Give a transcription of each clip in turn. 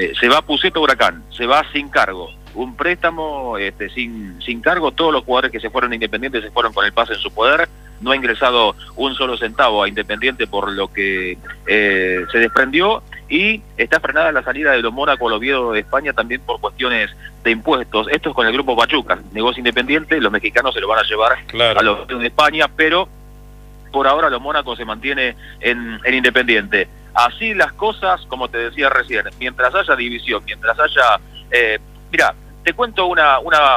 Se va Puceto Huracán, se va sin cargo. Un préstamo sin cargo. Todos los jugadores que se fueron a Independiente se fueron con el pase en su poder. No ha ingresado un solo centavo a Independiente por lo que se desprendió, y está frenada la salida de los Mónaco al Oviedo de España también por cuestiones de impuestos. Esto es con el grupo Pachuca, negocio Independiente, los mexicanos se lo van a llevar a los de España, pero por ahora los Mónaco se mantiene en Independiente. Así las cosas, como te decía recién, mientras haya división, mientras haya... mira, te cuento una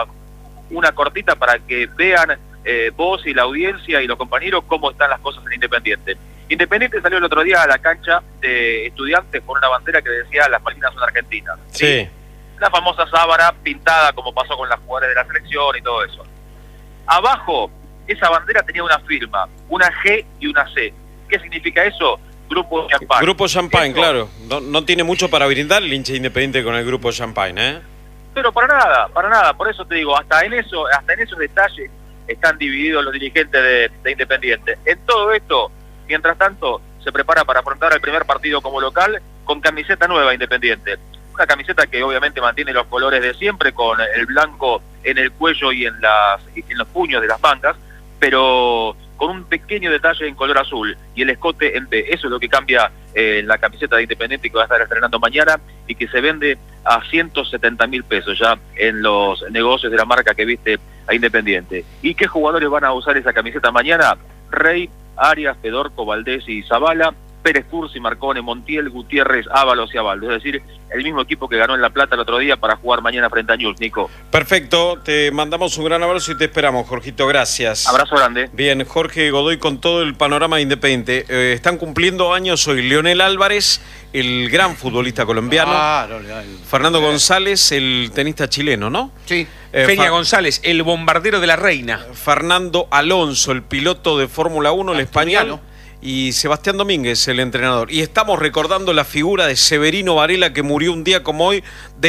cortita para que vean vos y la audiencia y los compañeros cómo están las cosas en Independiente. Independiente salió el otro día a la cancha de Estudiantes con una bandera que decía "Las Malvinas son argentinas". Sí. La famosa sábana pintada como pasó con las jugadoras de la selección y todo eso. Abajo, esa bandera tenía una firma, una G y una C. ¿Qué significa eso? Grupo Champagne. Grupo Champagne, claro. No tiene mucho para brindar el hincha Independiente con el Grupo Champagne, ¿eh? Pero para nada. Por eso te digo, hasta en esos detalles están divididos los dirigentes de Independiente. En todo esto, mientras tanto, se prepara para afrontar el primer partido como local con camiseta nueva Independiente. Una camiseta que obviamente mantiene los colores de siempre, con el blanco en el cuello y en los puños de las mangas, pero con un pequeño detalle en color azul y el escote en B. Eso es lo que cambia la camiseta de Independiente, que va a estar estrenando mañana y que se vende a 170.000 pesos ya en los negocios de la marca que viste a Independiente. ¿Y qué jugadores van a usar esa camiseta mañana? Rey, Arias, Fedorco, Valdés y Zavala, Pérez, Cursi, Marcone, Montiel, Gutiérrez, Ábalos y Abaldo. Es decir, el mismo equipo que ganó en La Plata el otro día para jugar mañana frente a Newell's, Nico. Perfecto, te mandamos un gran abrazo y te esperamos, Jorgito, gracias. Abrazo grande. Bien, Jorge Godoy con todo el panorama de Independiente. Están cumpliendo años hoy Leonel Álvarez, el gran futbolista colombiano. Fernando González, el tenista chileno, ¿no? Sí. Peña González, el bombardero de la reina. Fernando Alonso, el piloto de Fórmula 1, el español. Y Sebastián Domínguez, el entrenador. Y estamos recordando la figura de Severino Varela, que murió un día como hoy de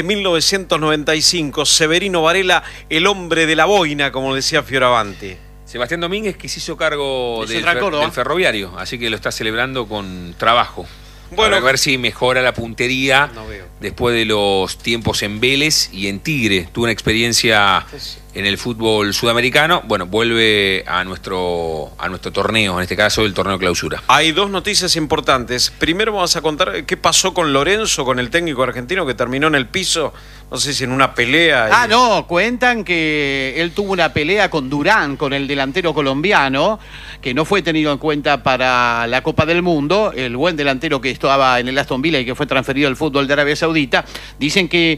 1995. Severino Varela, el hombre de la boina, como decía Fioravanti. Sebastián Domínguez, que se hizo cargo del Ferroviario, así que lo está celebrando con trabajo. Bueno, a ver si mejora la puntería después de los tiempos en Vélez y en Tigre. Tuvo una experiencia en el fútbol sudamericano. Bueno, vuelve a nuestro torneo, en este caso el torneo clausura. Hay dos noticias importantes. Primero vamos a contar qué pasó con Lorenzo, con el técnico argentino que terminó en el piso, no sé si en una pelea. No, cuentan que él tuvo una pelea con Durán, con el delantero colombiano, que no fue tenido en cuenta para la Copa del Mundo, el buen delantero que estaba en el Aston Villa y que fue transferido al fútbol de Arabia Saudita. Dicen que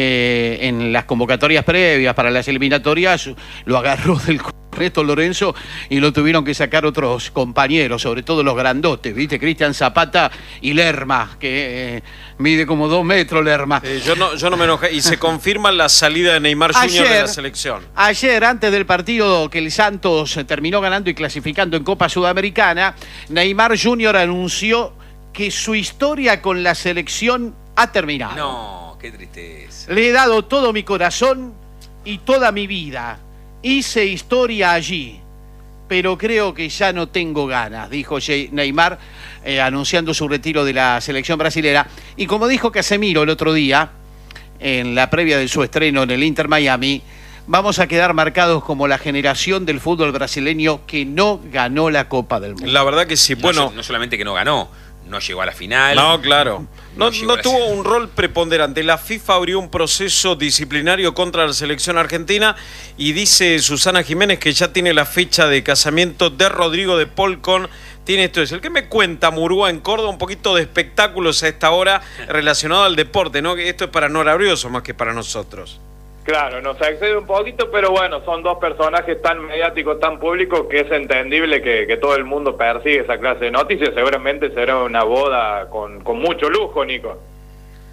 en las convocatorias previas para las eliminatorias lo agarró del correcto Lorenzo y lo tuvieron que sacar otros compañeros, sobre todo los grandotes, ¿viste? Cristian Zapata y Lerma, que mide como 2 metros Lerma. Yo no me enojé. Y se confirma la salida de Neymar Jr. de la selección. Ayer, antes del partido que el Santos terminó ganando y clasificando en Copa Sudamericana, Neymar Jr. anunció que su historia con la selección ha terminado. No, qué tristeza. Le he dado todo mi corazón y toda mi vida. Hice historia allí, pero creo que ya no tengo ganas, dijo Neymar, anunciando su retiro de la selección brasilera. Y como dijo Casemiro el otro día, en la previa de su estreno en el Inter Miami, vamos a quedar marcados como la generación del fútbol brasileño que no ganó la Copa del Mundo. La verdad que sí. Bueno, no solamente que no ganó, no llegó a la final. No, claro. No tuvo un rol preponderante. La FIFA abrió un proceso disciplinario contra la selección argentina y dice Susana Jiménez que ya tiene la fecha de casamiento de Rodrigo de Paul con... Tiene esto, es el que me cuenta Murúa en Córdoba, un poquito de espectáculos a esta hora relacionado al deporte, ¿no? Que esto es para Nora Brioso más que para nosotros. Claro, nos excede un poquito, pero bueno, son dos personajes tan mediáticos, tan públicos, que es entendible que todo el mundo persigue esa clase de noticias. Seguramente será una boda con mucho lujo, Nico.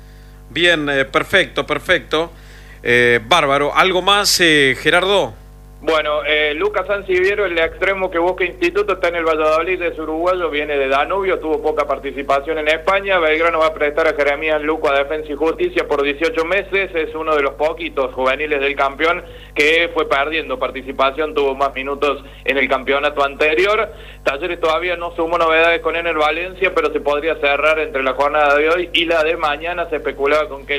Bien, perfecto. Bárbaro. ¿Algo más, Gerardo? Bueno, Lucas Sanciviero, el extremo que busca Instituto, está en el Valladolid, es uruguayo, viene de Danubio, tuvo poca participación en España. Belgrano va a prestar a Jeremías Luco a Defensa y Justicia por 18 meses, es uno de los poquitos juveniles del campeón que fue perdiendo participación, tuvo más minutos en el campeonato anterior. Talleres todavía no sumó novedades con Ener Valencia, pero se podría cerrar entre la jornada de hoy y la de mañana. Se especulaba con que